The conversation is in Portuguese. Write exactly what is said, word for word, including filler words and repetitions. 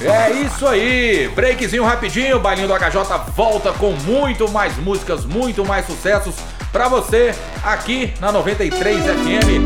É isso aí, breakzinho rapidinho, Bailinho do H J volta com muito mais músicas, muito mais sucessos pra você aqui na noventa e três F M.